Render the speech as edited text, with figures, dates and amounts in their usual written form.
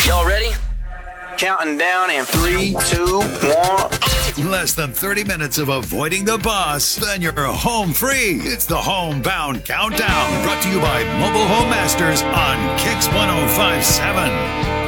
Y'all ready? Counting down in 3, 2, 1. Less than 30 minutes of avoiding the boss, then you're home free. It's the Homebound Countdown, brought to you by Mobile Home Masters on Kicks 105.7.